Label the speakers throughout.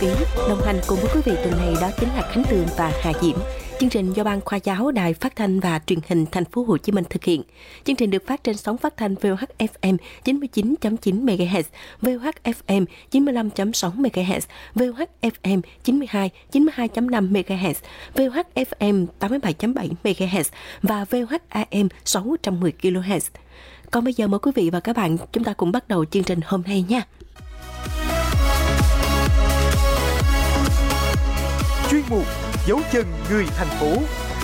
Speaker 1: ký. Đồng hành cùng với quý vị tuần này đó chính là Khánh Tường và Hà Diễm. Chương trình do Ban Khoa giáo Đài Phát thanh và Truyền hình Thành phố Hồ Chí Minh thực hiện. Chương trình được phát trên sóng phát thanh VOH-FM 99.9 MHz, VOH-FM 95.6 MHz, VOH-FM 92.5 MHz, VOH-FM 87.7 MHz và VOH-AM 610 kHz. Còn bây giờ mời quý vị và các bạn chúng ta cùng bắt đầu chương trình hôm nay nha.
Speaker 2: Chuyên mục Dấu chân người thành phố.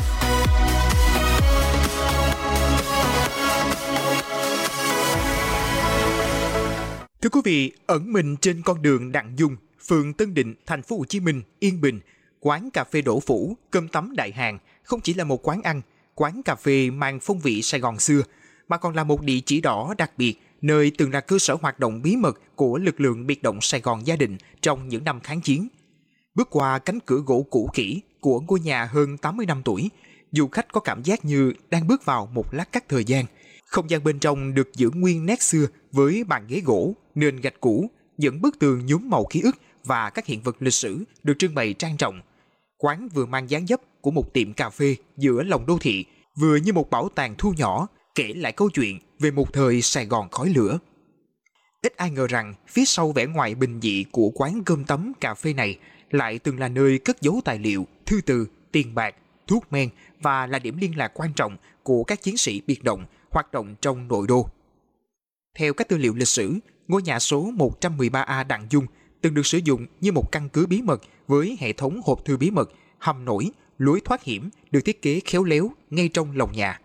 Speaker 2: Thưa quý vị, ẩn mình trên con đường Đặng Dung, phường Tân Định, thành phố Hồ Chí Minh, Yên Bình, quán cà phê Đỗ Phủ, cơm tấm Đại Hàng không chỉ là một quán ăn, quán cà phê mang phong vị Sài Gòn xưa, mà còn là một địa chỉ đỏ đặc biệt, nơi từng là cơ sở hoạt động bí mật của lực lượng biệt động Sài Gòn Gia Định trong những năm kháng chiến. Bước qua cánh cửa gỗ cũ kỹ của ngôi nhà hơn 80 năm tuổi, du khách có cảm giác như đang bước vào một lát cắt thời gian. Không gian bên trong được giữ nguyên nét xưa với bàn ghế gỗ, nền gạch cũ, những bức tường nhuốm màu ký ức và các hiện vật lịch sử được trưng bày trang trọng. Quán vừa mang dáng dấp của một tiệm cà phê giữa lòng đô thị, vừa như một bảo tàng thu nhỏ kể lại câu chuyện về một thời Sài Gòn khói lửa. Ít ai ngờ rằng phía sau vẻ ngoài bình dị của quán cơm tấm cà phê này lại từng là nơi cất giấu tài liệu, thư từ, tiền bạc, thuốc men và là điểm liên lạc quan trọng của các chiến sĩ biệt động hoạt động trong nội đô. Theo các tư liệu lịch sử, ngôi nhà số 113A Đặng Dung từng được sử dụng như một căn cứ bí mật với hệ thống hộp thư bí mật, hầm nổi, lối thoát hiểm được thiết kế khéo léo ngay trong lòng nhà.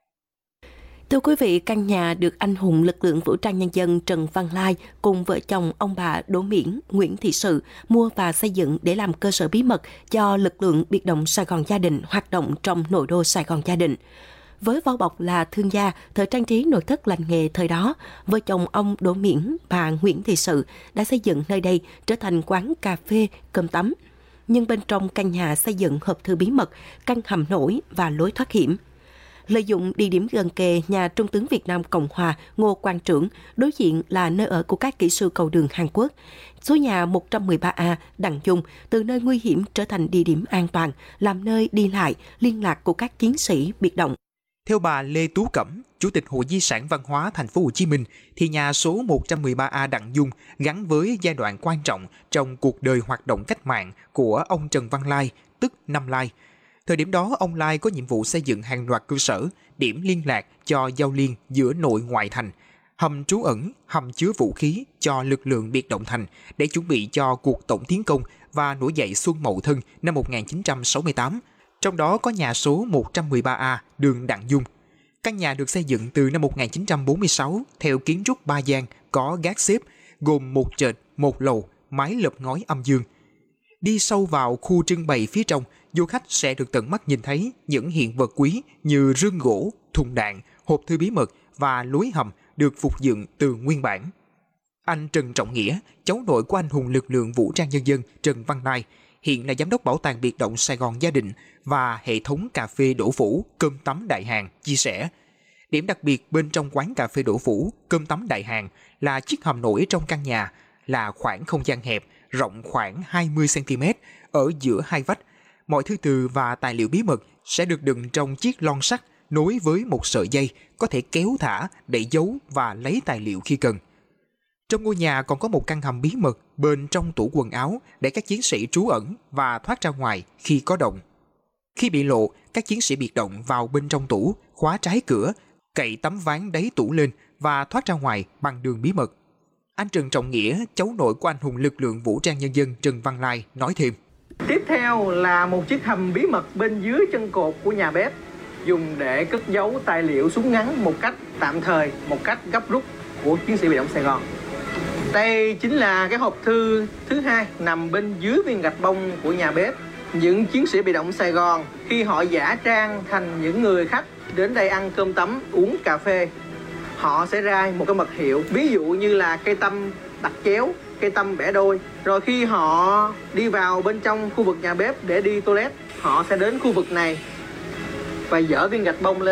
Speaker 1: Thưa quý vị, căn nhà được anh hùng lực lượng vũ trang nhân dân Trần Văn Lai cùng vợ chồng ông bà Đỗ Miễn, Nguyễn Thị Sự mua và xây dựng để làm cơ sở bí mật cho lực lượng biệt động Sài Gòn Gia Định hoạt động trong nội đô Sài Gòn Gia Định. Với vỏ bọc là thương gia, thợ trang trí nội thất lành nghề thời đó, vợ chồng ông Đỗ Miễn, bà Nguyễn Thị Sự đã xây dựng nơi đây trở thành quán cà phê, cơm tấm. Nhưng bên trong căn nhà xây dựng hộp thư bí mật, căn hầm nổi và lối thoát hiểm. Lợi dụng địa điểm gần kề nhà Trung tướng Việt Nam Cộng Hòa Ngô Quang Trưởng, đối diện là nơi ở của các kỹ sư cầu đường Hàn Quốc. Số nhà 113A Đặng Dung từ nơi nguy hiểm trở thành địa điểm an toàn, làm nơi đi lại, liên lạc của các chiến sĩ biệt động.
Speaker 2: Theo bà Lê Tú Cẩm, Chủ tịch Hội Di sản Văn hóa Thành phố Hồ Chí Minh, thì nhà số 113A Đặng Dung gắn với giai đoạn quan trọng trong cuộc đời hoạt động cách mạng của ông Trần Văn Lai, tức Năm Lai. Thời điểm đó, ông Lai có nhiệm vụ xây dựng hàng loạt cơ sở, điểm liên lạc cho giao liên giữa nội ngoại thành, hầm trú ẩn, hầm chứa vũ khí cho lực lượng biệt động thành để chuẩn bị cho cuộc tổng tiến công và nổi dậy Xuân Mậu Thân năm 1968. Trong đó có nhà số 113A đường Đặng Dung. Căn nhà được xây dựng từ năm 1946 theo kiến trúc ba gian có gác xếp, gồm một trệt, một lầu, mái lợp ngói âm dương. Đi sâu vào khu trưng bày phía trong, du khách sẽ được tận mắt nhìn thấy những hiện vật quý như rương gỗ, thùng đạn, hộp thư bí mật và lối hầm được phục dựng từ nguyên bản. Anh Trần Trọng Nghĩa, cháu nội của anh hùng lực lượng vũ trang nhân dân Trần Văn Lai, hiện là giám đốc bảo tàng biệt động Sài Gòn Gia Định và hệ thống cà phê Đỗ Phủ, cơm tấm Đại Hàng, chia sẻ. Điểm đặc biệt bên trong quán cà phê Đỗ Phủ, cơm tấm Đại Hàng là chiếc hầm nổi trong căn nhà, là khoảng không gian hẹp, rộng khoảng 20cm ở giữa hai vách. Mọi thư từ và tài liệu bí mật sẽ được đựng trong chiếc lon sắt nối với một sợi dây có thể kéo thả để giấu và lấy tài liệu khi cần. Trong ngôi nhà còn có một căn hầm bí mật bên trong tủ quần áo để các chiến sĩ trú ẩn và thoát ra ngoài khi có động. Khi bị lộ, các chiến sĩ biệt động vào bên trong tủ, khóa trái cửa, cậy tấm ván đáy tủ lên và thoát ra ngoài bằng đường bí mật. Anh Trần Trọng Nghĩa, cháu nội của anh hùng lực lượng vũ trang nhân dân Trần Văn Lai nói thêm.
Speaker 3: Tiếp theo là một chiếc hầm bí mật bên dưới chân cột của nhà bếp, dùng để cất giấu tài liệu súng ngắn một cách tạm thời, một cách gấp rút của chiến sĩ biệt động Sài Gòn. Đây chính là cái hộp thư thứ hai nằm bên dưới viên gạch bông của nhà bếp. Những chiến sĩ biệt động Sài Gòn khi họ giả trang thành những người khách đến đây ăn cơm tấm, uống cà phê, họ sẽ ra một cái mật hiệu, ví dụ như là cây tăm đặt chéo, cây tăm bẻ đôi. Rồi khi họ đi vào bên trong khu vực nhà bếp để đi toilet, họ sẽ đến khu vực này và dỡ viên gạch bông lên.